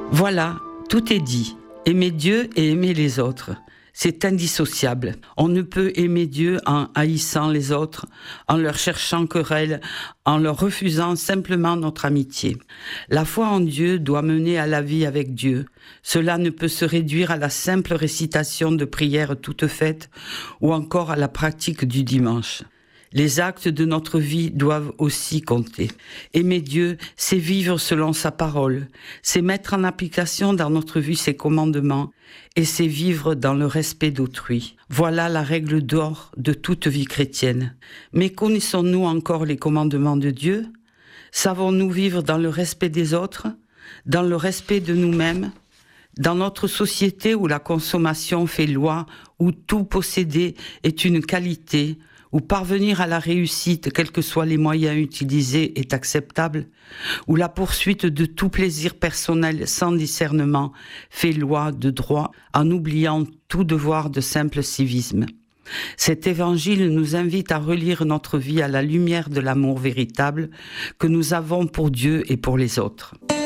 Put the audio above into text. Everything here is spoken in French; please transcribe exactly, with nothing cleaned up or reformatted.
Voilà, tout est dit. Aimer Dieu et aimer les autres. C'est indissociable. On ne peut aimer Dieu en haïssant les autres, en leur cherchant querelle, en leur refusant simplement notre amitié. La foi en Dieu doit mener à la vie avec Dieu. Cela ne peut se réduire à la simple récitation de prières toutes faites ou encore à la pratique du dimanche. Les actes de notre vie doivent aussi compter. Aimer Dieu, c'est vivre selon sa parole, c'est mettre en application dans notre vie ses commandements et c'est vivre dans le respect d'autrui. Voilà la règle d'or de toute vie chrétienne. Mais connaissons-nous encore les commandements de Dieu ? Savons-nous vivre dans le respect des autres, dans le respect de nous-mêmes ? Dans notre société où la consommation fait loi, où tout posséder est une qualité, où parvenir à la réussite, quels que soient les moyens utilisés, est acceptable, où la poursuite de tout plaisir personnel sans discernement fait loi de droit, en oubliant tout devoir de simple civisme. Cet évangile nous invite à relire notre vie à la lumière de l'amour véritable que nous avons pour Dieu et pour les autres.